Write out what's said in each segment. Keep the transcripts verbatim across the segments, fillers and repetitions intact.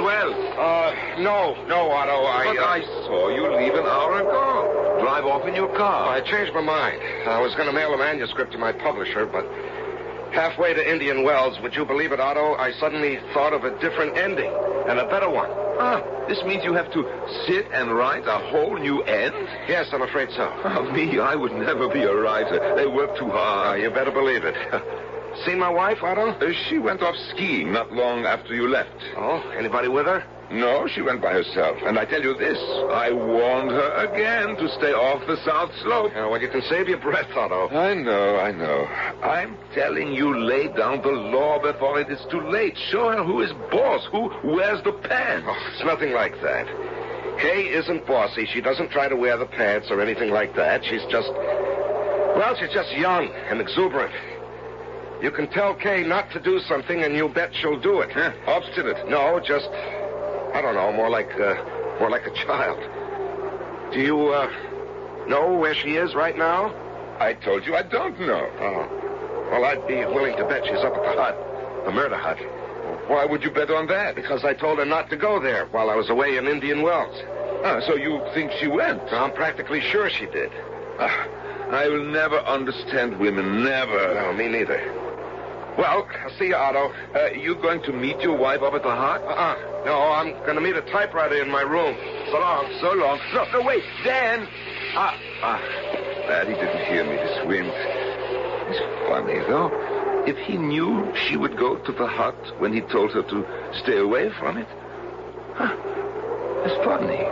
Indian Wells? Uh, no, no, Otto. I, But uh, I saw you leave an hour ago. Drive off in your car. I changed my mind. I was going to mail a manuscript to my publisher, but halfway to Indian Wells, would you believe it, Otto, I suddenly thought of a different ending and a better one. Ah, this means you have to sit and write a whole new end? Yes, I'm afraid so. Oh, me, I would never be a writer. They work too hard. Uh, you better believe it. Seen my wife, Otto? Uh, she went off skiing not long after you left. Oh, anybody with her? No, she went by herself. And I tell you this, I warned her again to stay off the South Slope. Uh, well, you can save your breath, Otto. I know, I know. I'm telling you, lay down the law before it is too late. Show her who is boss, who wears the pants. Oh, it's nothing like that. Kay isn't bossy. She doesn't try to wear the pants or anything like that. She's just... Well, she's just young and exuberant. You can tell Kay not to do something, and you bet she'll do it. Huh? Obstinate. No, just... I don't know, more like, uh, more like a child. Do you, uh, know where she is right now? I told you I don't know. Oh. Well, I'd be willing to bet she's up at the hut. The murder hut. Why would you bet on that? Because I told her not to go there while I was away in Indian Wells. Ah, so you think she went? I'm practically sure she did. Ah, I will never understand women, never. No, me neither. Well, I'll see you, Otto. Uh, you going to meet your wife up at the hut? Uh-uh. No, I'm going to meet a typewriter in my room. So long. So long. No, no, wait, Dan. Ah, ah. Glad he didn't hear me this wind. It's funny, though. If he knew she would go to the hut when he told her to stay away from it. Huh. It's funny.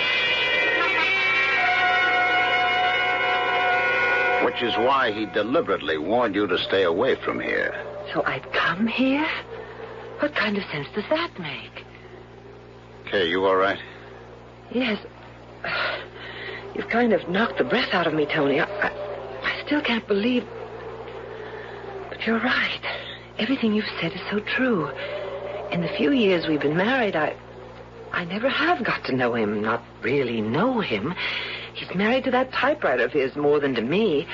Which is why he deliberately warned you to stay away from here. So I'd come here? What kind of sense does that make? Kay, you all right? Yes. You've kind of knocked the breath out of me, Tony. I, I, I still can't believe... But you're right. Everything you've said is so true. In the few years we've been married, I... I never have got to know him, not really know him. He's married to that typewriter of his more than to me.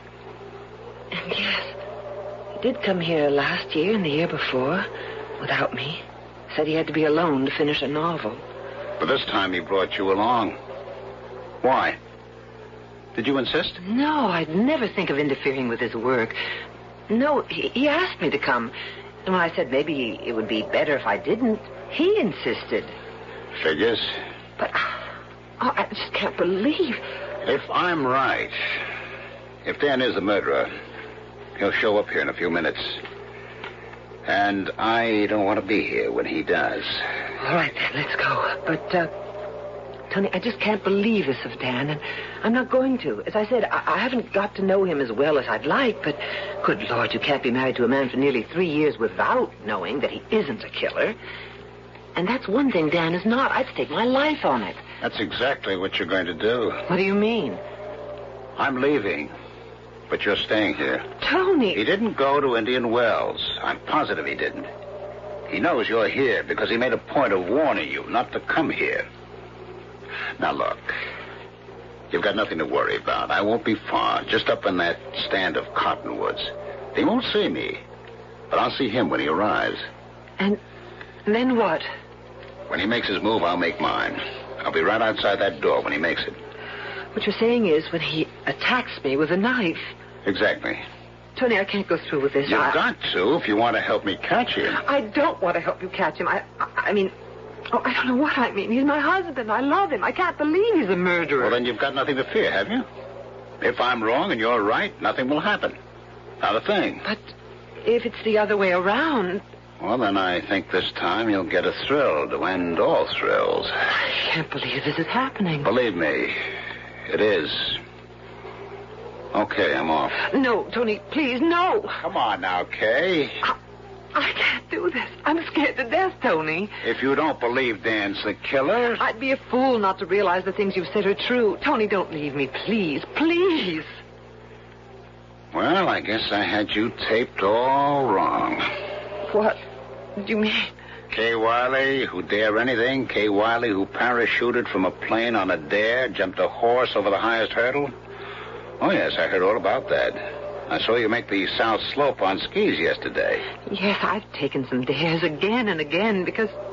And yes, he did come here last year and the year before, without me. Said he had to be alone to finish a novel. But this time he brought you along. Why? Did you insist? No, I'd never think of interfering with his work. No, he, he asked me to come. And when I said maybe it would be better if I didn't, he insisted. Figures. But... Oh, I just can't believe... If I'm right, if Dan is the murderer, he'll show up here in a few minutes. And I don't want to be here when he does. All right, then, let's go. But, uh, Tony, I just can't believe this of Dan, and I'm not going to. As I said, I, I haven't got to know him as well as I'd like, but good Lord, you can't be married to a man for nearly three years without knowing that he isn't a killer. And that's one thing Dan is not. I'd stake my life on it. That's exactly what you're going to do. What do you mean? I'm leaving, but you're staying here. Tony! He didn't go to Indian Wells. I'm positive he didn't. He knows you're here because he made a point of warning you not to come here. Now, look, you've got nothing to worry about. I won't be far, just up in that stand of cottonwoods. He won't see me, but I'll see him when he arrives. And then what? When he makes his move, I'll make mine. I'll be right outside that door when he makes it. What you're saying is when he attacks me with a knife. Exactly. Tony, I can't go through with this. You've I... got to if you want to help me catch him. I don't want to help you catch him. I, I, I mean, oh, I don't know what I mean. He's my husband. I love him. I can't believe he's a murderer. Well, then you've got nothing to fear, have you? If I'm wrong and you're right, nothing will happen. Not a thing. But if it's the other way around... Well, then I think this time you'll get a thrill to end all thrills. I can't believe this is happening. Believe me, it is. Okay, I'm off. No, Tony, please, no. Come on now, Kay. I, I can't do this. I'm scared to death, Tony. If you don't believe Dan's the killer... I'd be a fool not to realize the things you've said are true. Tony, don't leave me, please, please. Well, I guess I had you taped all wrong. What do you mean? Kay Wiley, who dare anything. Kay Wiley, who parachuted from a plane on a dare, jumped a horse over the highest hurdle. Oh, yes, I heard all about that. I saw you make the South Slope on skis yesterday. Yes, I've taken some dares again and again because